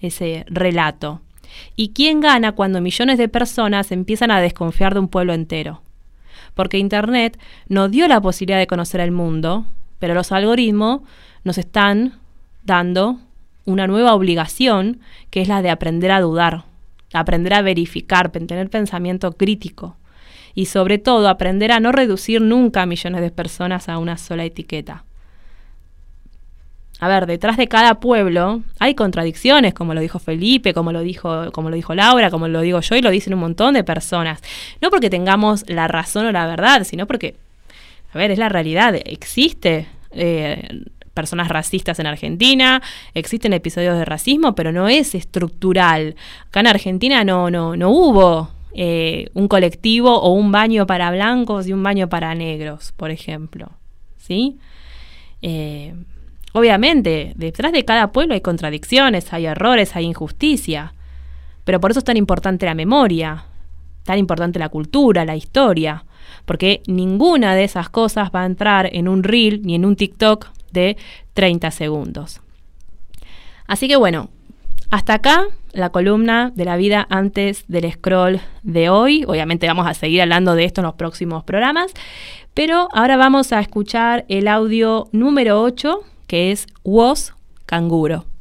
ese relato. ¿Y quién gana cuando millones de personas empiezan a desconfiar de un pueblo entero? Porque Internet nos dio la posibilidad de conocer el mundo, pero los algoritmos nos están dando una nueva obligación, que es la de aprender a dudar, aprender a verificar, tener pensamiento crítico y sobre todo aprender a no reducir nunca a millones de personas a una sola etiqueta. A ver, detrás de cada pueblo hay contradicciones, como lo dijo Felipe, como lo dijo Laura, como lo digo yo y lo dicen un montón de personas. No porque tengamos la razón o la verdad, sino porque, a ver, es la realidad. Existe personas racistas en Argentina, existen episodios de racismo, pero no es estructural. Acá en Argentina no hubo un colectivo o un baño para blancos y un baño para negros, por ejemplo, ¿sí? Obviamente, detrás de cada pueblo hay contradicciones, hay errores, hay injusticia, pero por eso es tan importante la memoria, tan importante la cultura, la historia, porque ninguna de esas cosas va a entrar en un reel ni en un TikTok de 30 segundos. Así que bueno, hasta acá la columna de la vida antes del scroll de hoy. Obviamente vamos a seguir hablando de esto en los próximos programas, pero ahora vamos a escuchar el audio número 8, que es Woz Canguro.